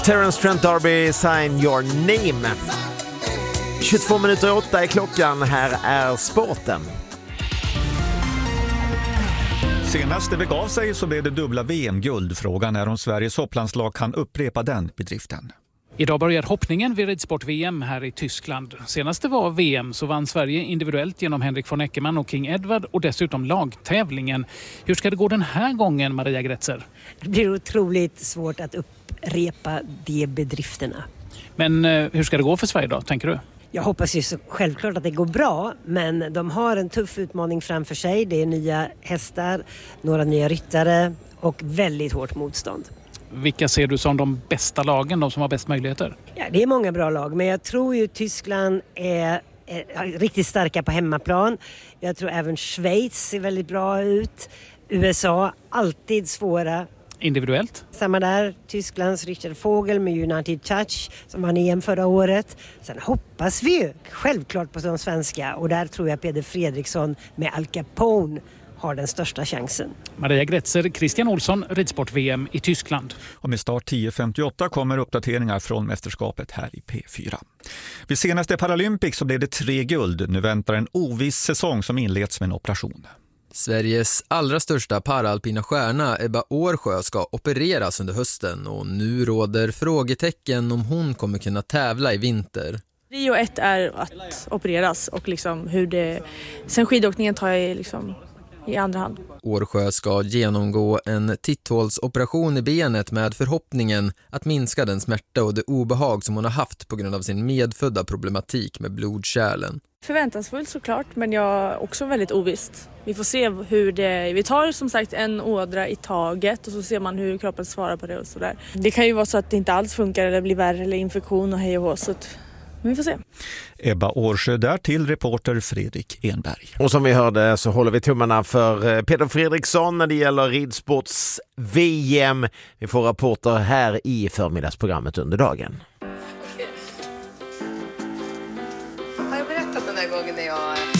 Terence Trent D'Arby, Sign Your Name. 22:08 är klockan, här är sporten. Senast det begav sig så blev det dubbla VM-guld. Frågan är om Sveriges hopplandslag kan upprepa den bedriften. Idag börjar hoppningen vid ridsport-VM här i Tyskland. Senast det var VM så vann Sverige individuellt genom Henrik von Eckermann och King Edward och dessutom lagtävlingen. Hur ska det gå den här gången, Maria Gretzer? Det blir otroligt svårt att upprepa de bedrifterna. Men hur ska det gå för Sverige då, tänker du? Jag hoppas ju så självklart att det går bra, men de har en tuff utmaning framför sig. Det är nya hästar, några nya ryttare och väldigt hårt motstånd. Vilka ser du som de bästa lagen, de som har bäst möjligheter? Ja, det är många bra lag, men jag tror ju Tyskland är riktigt starka på hemmaplan. Jag tror även Schweiz ser väldigt bra ut. USA, alltid svåra. Individuellt? Samma där, Tysklands Richard Vogel med United Touch som vann EM förra året. Sen hoppas vi ju självklart på de svenska och där tror jag Peder Fredriksson med Al Capone har den största chansen. Maria Gretzer, Christian Olsson, ridsport-VM i Tyskland. Och med start 10.58 kommer uppdateringar från mästerskapet här i P4. Vid senaste Paralympics så blev det 3 guld. Nu väntar en oviss säsong som inleds med en operation. Sveriges allra största paralpina stjärna Ebba Årsjö ska opereras under hösten och nu råder frågetecken om hon kommer kunna tävla i vinter. Prio 1 är att opereras och liksom hur det... Sen skidåkningen tar jag liksom i andra hand. Årsjö ska genomgå en titthålsoperation i benet med förhoppningen att minska den smärta och det obehag som hon har haft på grund av sin medfödda problematik med blodkärlen. Förväntansfullt såklart, men jag är också väldigt ovisst. Vi får se hur det... Vi tar som sagt en ådra i taget och så ser man hur kroppen svarar på det och sådär. Det kan ju vara så att det inte alls funkar eller blir värre eller infektion och hej och hå, så att... Men vi får se. Ebba Årsjö där till reporter Fredrik Enberg. Och som vi hörde så håller vi tummarna för Peder Fredriksson när det gäller ridsports VM. Vi får rapporter här i förmiddagsprogrammet under dagen.